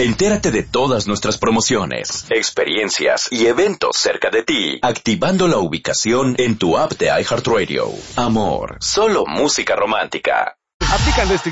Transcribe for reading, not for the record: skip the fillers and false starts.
Entérate de todas nuestras promociones, experiencias y eventos cerca de ti, activando la ubicación en tu app de iHeartRadio. Amor, solo música romántica. Aplican